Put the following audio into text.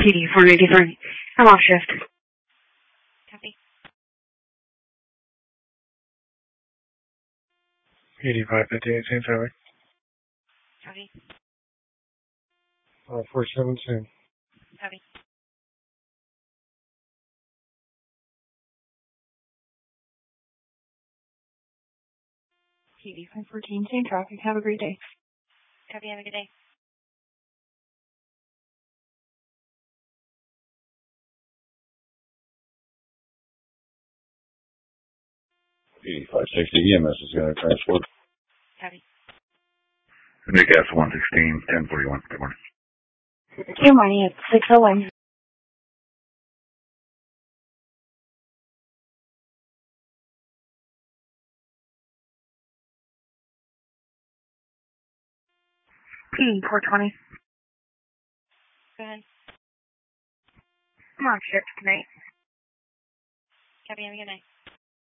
PD 493. I'm off shift. Copy. PD 558, same traffic. Copy. 47 soon. Copy. PD 514, same traffic. Have a great day. Copy. Have a good day. PD 560 EMS is going to transport. Copy. Nick S 116 1041. Good morning. Good morning. It's 601. PD 420. Go ahead. I'm off shift tonight. Copy. Have a good night.